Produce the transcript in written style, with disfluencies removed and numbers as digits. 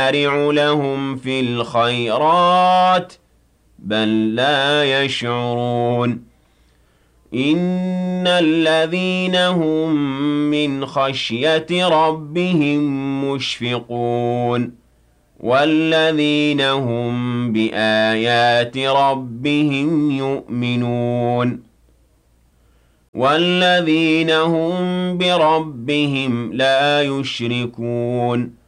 نُسَارِعُ لَهُمْ فِي الْخَيْرَاتِ بَل لَّا يَشْعُرُونَ إِنَّ الَّذِينَ هُم مِّنْ خَشْيَةِ رَبِّهِم مُّشْفِقُونَ وَالَّذِينَ هُم بِآيَاتِ رَبِّهِمْ يُؤْمِنُونَ وَالَّذِينَ هُم بِرَبِّهِمْ لَا يُشْرِكُونَ